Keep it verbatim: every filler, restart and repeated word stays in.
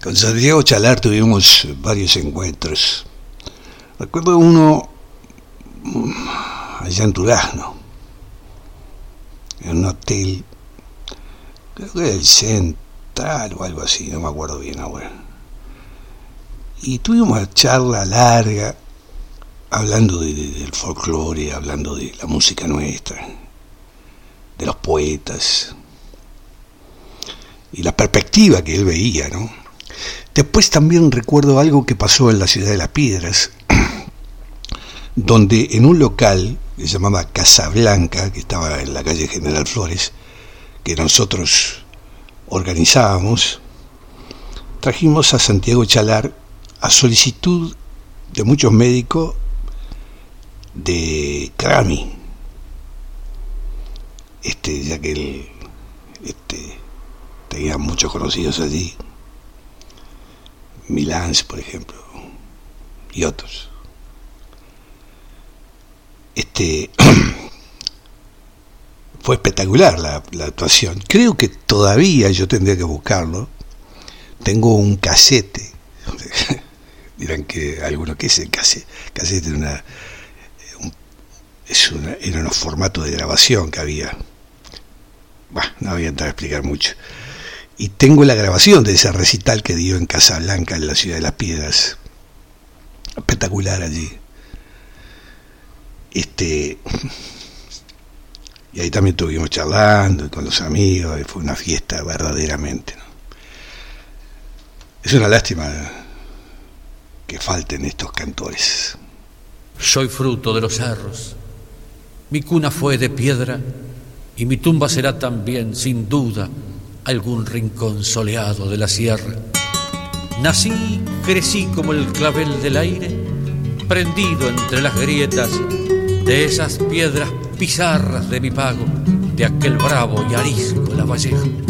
Con Santiago Chalar tuvimos varios encuentros. Recuerdo uno allá en Durazno, en un hotel, creo que el Central o algo así, no me acuerdo bien ahora. Y tuvimos una charla larga, hablando de, de, del folclore, hablando de la música nuestra, de los poetas, y la perspectiva que él veía, ¿no? Después también recuerdo algo que pasó en la ciudad de Las Piedras, donde en un local que se llamaba Casa Blanca, que estaba en la calle General Flores, que nosotros organizábamos, trajimos a Santiago Chalar a solicitud de muchos médicos de Crami, este, ya que él este, tenía muchos conocidos allí, Milans, por ejemplo, y otros. Este fue espectacular la, la actuación. Creo que todavía yo tendría que buscarlo. Tengo un casete. Dirán que alguno que es el casete. Casete es una, un, es una, era unos formatos de grabación que había. Bah, no voy a entrar a explicar mucho. Y tengo la grabación de ese recital que dio en Casa Blanca, en la ciudad de Las Piedras. Espectacular allí. Este, y ahí también estuvimos charlando con los amigos, y fue una fiesta verdaderamente, ¿no? Es una lástima que falten estos cantores. Soy fruto de los cerros, mi cuna fue de piedra, y mi tumba será también, sin duda, algún rincón soleado de la sierra. Nací, crecí como el clavel del aire, prendido entre las grietas de esas piedras pizarras de mi pago, de aquel bravo y arisco La Valleja.